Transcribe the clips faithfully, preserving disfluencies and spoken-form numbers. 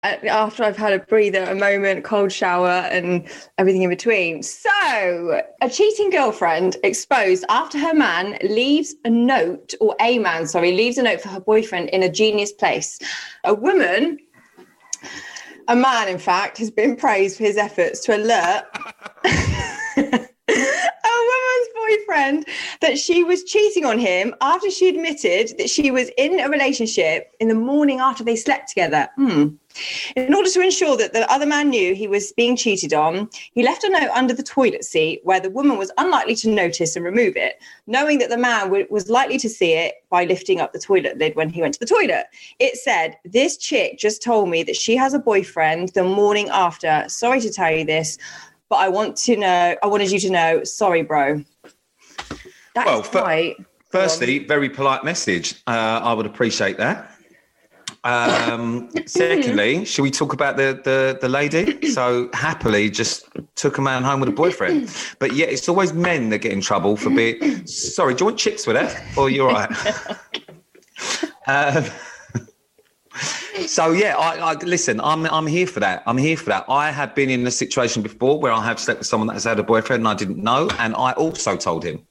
after I've had a breather, a moment, cold shower, and everything in between. So, a cheating girlfriend exposed after her man leaves a note, or a man, sorry, leaves a note for her boyfriend in a genius place. A woman, a man, in fact, has been praised for his efforts to alert a woman's boyfriend that she was cheating on him after she admitted that she was in a relationship in the morning after they slept together. Hmm. In order to ensure that the other man knew he was being cheated on, he left a note under the toilet seat where the woman was unlikely to notice and remove it, knowing that the man w- was likely to see it by lifting up the toilet lid when he went to the toilet. It said, "This chick just told me that she has a boyfriend the morning after. Sorry to tell you this, but I want to know, I wanted you to know, sorry, bro." That's well, quite... Firstly, very polite message. Uh, I would appreciate that. Um, secondly, should we talk about the, the, the lady? So happily just took a man home with a boyfriend. But yeah, it's always men that get in trouble for being... Sorry, do you want chips with that? Or you're all right? um, so yeah, I, I listen, I'm I'm here for that. I'm here for that. I have been in a situation before where I have slept with someone that has had a boyfriend and I didn't know. And I also told him.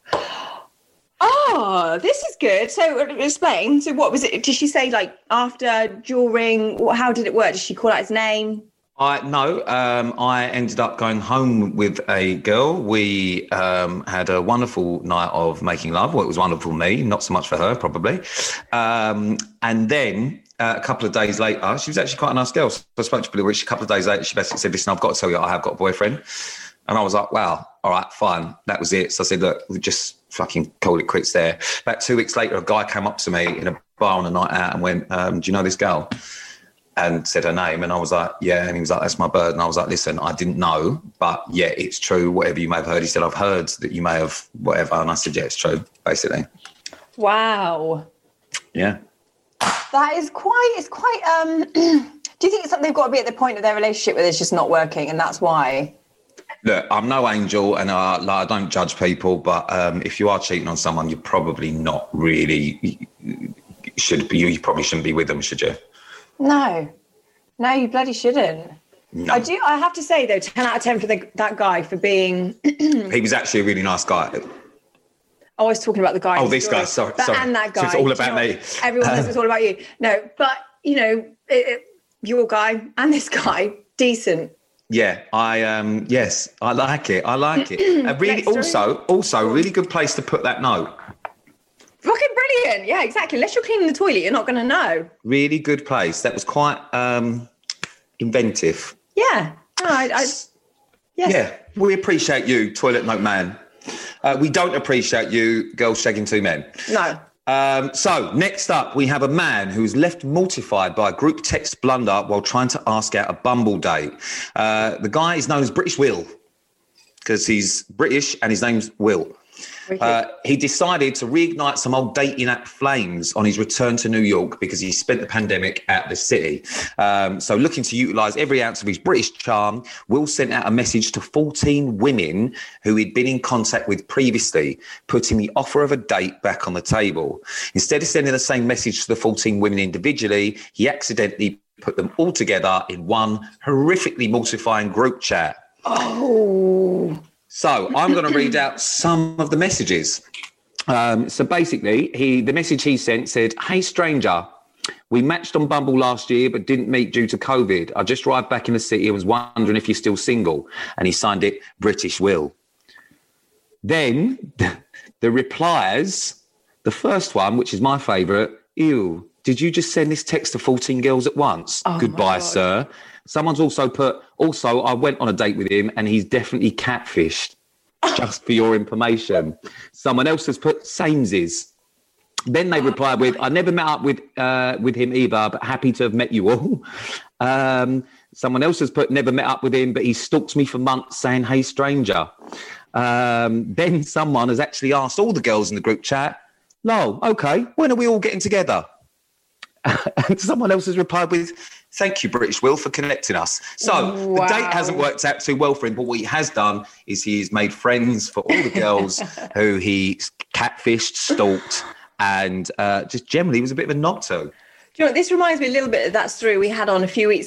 Oh, this is good. So explain. So what was it? Did she say like after, during, how did it work? Did she call out his name? I no, um, I ended up going home with a girl. We um, had a wonderful night of making love. Well, it was wonderful for me, not so much for her, probably. Um, and then uh, a couple of days later, she was actually quite a nice girl. So I spoke to Billy Rich. A couple of days later, she basically said, "Listen, I've got to tell you, I have got a boyfriend." And I was like, "Wow, all right, fine." That was it. So I said, "Look, we just fucking called it quits there." About two weeks later, a guy came up to me in a bar on a night out and went, um, "Do you know this girl?" And said her name. And I was like, "Yeah." And he was like, "That's my bird." And I was like, "Listen, I didn't know, but yeah, it's true. Whatever you may have heard." He said, "I've heard that you may have whatever." And I said, "Yeah, it's true," basically. Wow. Yeah. That is quite, it's quite, um, do you think it's something they've got to be at the point of their relationship where it's just not working and that's why? Look, I'm no angel and uh, like, I don't judge people, but um, if you are cheating on someone, you're probably not really, should be, you probably shouldn't be with them, should you? No. No, you bloody shouldn't. No. I do, I have to say though, ten out of ten for the, that guy for being... He was actually a really nice guy. I was talking about the guy. Oh, this guy, sorry. But, sorry. And that guy. So it's all about me. What? Everyone says uh, it's all about you. No, but, you know, it, it, your guy and this guy, decent. Yeah, I, um, yes, I like it. I like it. Uh, really, also, also, really good place to put that note. Fucking brilliant. Yeah, exactly. Unless you're cleaning the toilet, you're not going to know. Really good place. That was quite um, inventive. Yeah. No, I, I, yes. Yeah, we appreciate you, Toilet Note Man. Uh, we don't appreciate you, girls shagging two men. No. Um, so next up, we have a man who's left mortified by a group text blunder while trying to ask out a Bumble date. Uh, the guy is known as British Will because he's British and his name's Will. Uh, he decided to reignite some old dating app flames on his return to New York because he spent the pandemic at the city. Um, so looking to utilise every ounce of his British charm, Will sent out a message to fourteen women who he'd been in contact with previously, putting the offer of a date back on the table. Instead of sending the same message to the fourteen women individually, he accidentally put them all together in one horrifically mortifying group chat. Oh... So I'm going to read out some of the messages. Um, so basically, he the message he sent said, "Hey, stranger, we matched on Bumble last year, but didn't meet due to COVID. I just arrived back in the city and was wondering if you're still single." And he signed it British Will. Then the replies, the first one, which is my favourite, "Ew, did you just send this text to fourteen girls at once? Oh, goodbye, sir." Someone's also put, also, I went on a date with him and he's definitely catfished, just for your information. Someone else has put, samesies. Then they replied with, "I never met up with uh, with him either, but happy to have met you all." Um, someone else has put, "Never met up with him, but he stalks me for months saying, 'Hey, stranger.'" Um, then someone has actually asked all the girls in the group chat, "Lol, okay, when are we all getting together?" And someone else has replied with, "Thank you, British Will, for connecting us." So wow. The date hasn't worked out too well for him, but what he has done is he's made friends for all the girls who he catfished, stalked, and uh, just generally was a bit of a knock to. you know what, this reminds me a little bit of that story we had on a few weeks